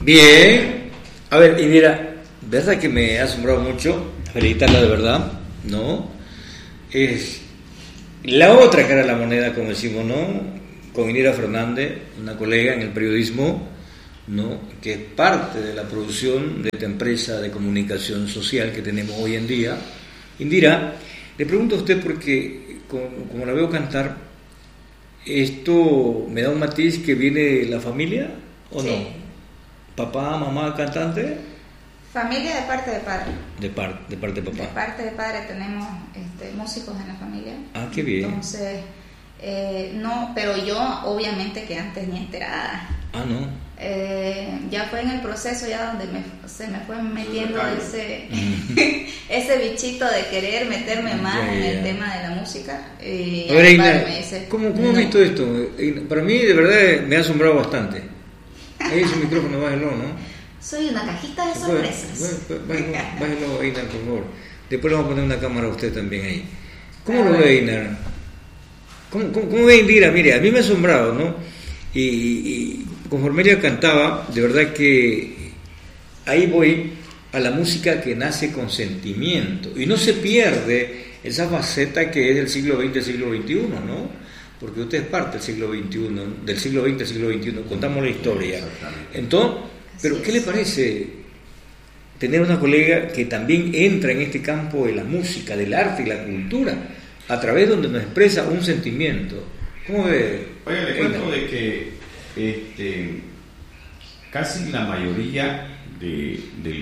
Bien. A ver, y mira, verdad que me ha asombrado mucho, felicitarla de verdad, ¿no? Es la otra cara de la moneda, como decimos, ¿no? Con Indira Fernández, una colega en el periodismo, ¿no? Que es parte de la producción de esta empresa de comunicación social que tenemos hoy en día. Indira, le pregunto a usted porque, como la veo cantar, ¿esto me da un matiz que viene de la familia o sí. no? ¿Papá, mamá, cantante? Familia de parte de padre. De parte de papá. De parte de padre tenemos músicos en la familia. Ah, qué bien. Entonces, no, pero yo obviamente que antes ni enterada. Ah, no. Ya fue en el proceso ya donde se me fue metiendo ese bichito de querer meterme más en el tema de la música. A ver, Einar, ¿cómo no. has visto esto? Para mí, de verdad, me ha asombrado bastante. Ahí ese micrófono, bájalo, ¿no? Soy una cajita de sorpresas. Bájalo, Einar, por favor. Después le vamos a poner una cámara a usted también ahí. ¿Cómo lo ve, Einar? ¿Cómo ve Indira? Mire, a mí me ha asombrado, ¿no? Y conforme ella cantaba, de verdad que ahí voy a la música que nace con sentimiento y no se pierde esa faceta que es del siglo XX, siglo XXI, ¿no? Porque usted es parte del siglo XXI, del siglo XX al siglo XXI, contamos la historia. Entonces, pero ¿qué le parece tener una colega que también entra en este campo de la música, del arte y la cultura, a través donde nos expresa un sentimiento? ¿Cómo ve? Oye, le cuento de que casi la mayoría de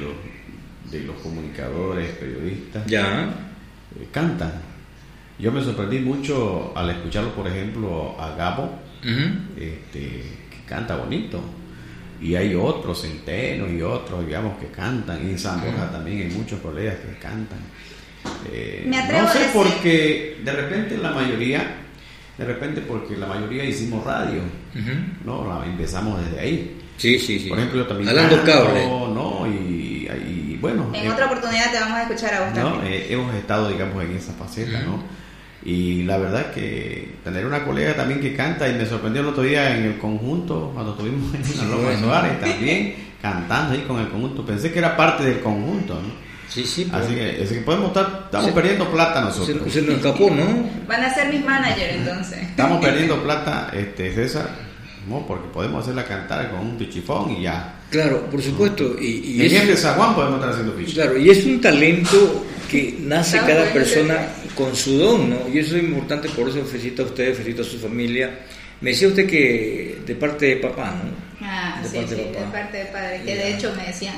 los comunicadores, periodistas, cantan. Yo me sorprendí mucho al escucharlo, por ejemplo, a Gabo, que canta bonito. Y hay otros, Centeno y otros, digamos, que cantan. Y en San Borja también hay muchos colegas que cantan. Me atrevo no sé, a decir... porque de repente porque la mayoría hicimos radio, ¿no? Empezamos desde ahí. Sí. Por ejemplo, yo también Hablando cable, ¿no? Y bueno, en otra oportunidad te vamos a escuchar a vos también. Hemos estado, digamos, en esa faceta, ¿no? Y la verdad que tener una colega también que canta, y me sorprendió el otro día en el conjunto, cuando estuvimos en la Loma de Suárez, también cantando ahí con el conjunto. Pensé que era parte del conjunto, ¿no? Sí. Así que podemos estamos perdiendo plata nosotros. Se nos escapó, ¿no? Van a ser mis managers entonces. Estamos perdiendo plata, César, ¿no? Porque podemos hacerla cantar con un pichifón y ya. Claro, por supuesto. Y en el San Juan podemos estar haciendo pichifón. Claro, y es un talento que nace cada persona con su don, ¿no? Y eso es importante, por eso felicito a usted, felicito a su familia. Me decía usted que de parte de papá, ¿no? De parte de padre, que de hecho me decían,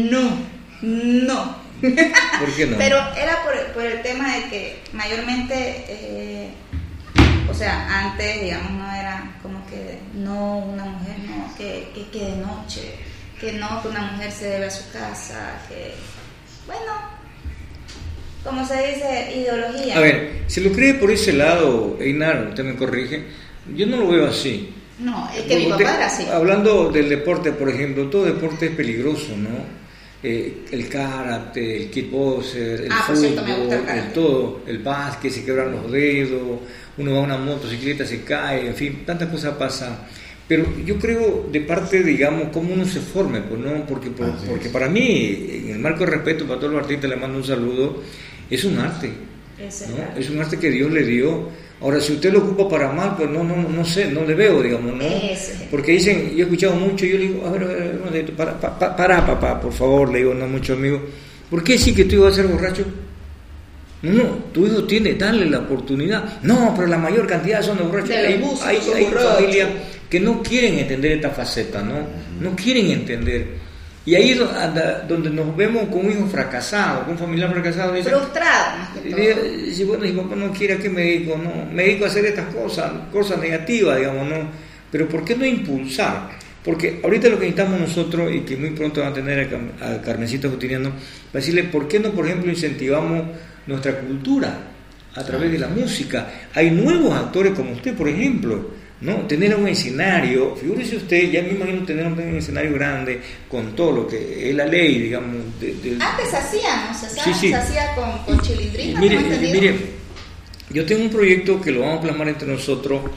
no. ¿Por qué no? Pero era por el tema de que mayormente, o sea, antes, digamos, no era como que no, una mujer no, que de noche, que no, que una mujer se debe a su casa, que, bueno, como se dice, ideología. A ver, si lo cree por ese lado, Einar, usted me corrige, yo no lo veo así. No, es que mi papá era así. Hablando del deporte, por ejemplo, todo deporte es peligroso, ¿no? El karate, el kickboxer, el fútbol, el básquet, se quebran los dedos, uno va a una motocicleta, se cae, en fin, tantas cosas pasan. Pero yo creo de parte, digamos, cómo uno se forme, pues no, porque para mí, en el marco de respeto para todos los artistas, le mando un saludo, es un arte, ¿no? Es un arte que Dios le dio. Ahora, si usted lo ocupa para mal, pues no sé, no le veo, digamos, ¿no? Porque dicen, yo he escuchado mucho, yo le digo, a ver, para, papá, por favor, le digo, no mucho amigo, ¿por qué sí que tu hijo va a ser borracho? No, tu hijo tiene, dale la oportunidad. No, pero la mayor cantidad son de borrachos. Hay familias que no quieren entender esta faceta, ¿no? No quieren entender. Y ahí es donde nos vemos con un hijo fracasado, con un familiar fracasado. Frustrado, más que todo. Dice, bueno, si papá no quiere, ¿a qué me dedico? No, me dedico a hacer estas cosas negativas, digamos, ¿no? Pero ¿por qué no impulsar? Porque ahorita lo que necesitamos nosotros, y que muy pronto van a tener a Carmencita Justiniano, para decirle, ¿por qué no, por ejemplo, incentivamos nuestra cultura a través de la música? Hay nuevos actores como usted, por ejemplo, ¿no? Tener un escenario, figúrese usted, ya me imagino tener un escenario grande con todo lo que es la ley, digamos. Antes hacíamos, se hacía con chilindrina. Mire, yo tengo un proyecto que lo vamos a plasmar entre nosotros,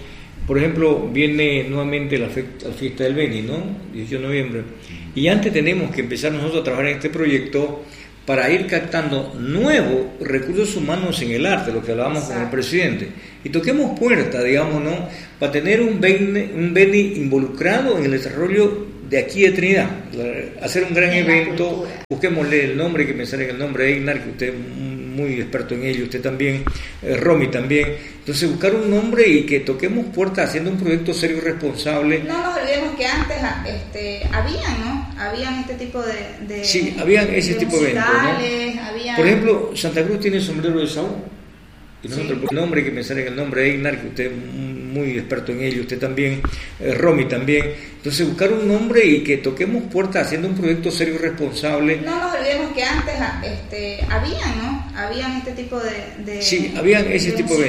Por ejemplo, viene nuevamente la fiesta del Beni, ¿no? 18 de noviembre. Y antes tenemos que empezar nosotros a trabajar en este proyecto para ir captando nuevos recursos humanos en el arte, lo que hablábamos con el presidente. Y toquemos puertas, digamos, ¿no? Para tener un Beni involucrado en el desarrollo de aquí de Trinidad. Hacer un gran evento, busquémosle el nombre, que pensar en el nombre de Einar, que usted es muy experto en ello, usted también, Romy también. Entonces buscar un nombre y que toquemos puertas haciendo un proyecto serio y responsable. No nos olvidemos que antes habían este tipo de sí, habían ese tipo de eventos, ¿no? Habían... Por ejemplo, Santa Cruz tiene el sombrero de Saúl. Y nosotros, el nombre, que pensar en el nombre de Einar, que usted es muy experto en ello, usted también, Romy también. Entonces buscar un nombre y que toquemos puertas haciendo un proyecto serio y responsable. No nos olvidemos que antes habían este tipo de sí, habían ese tipo de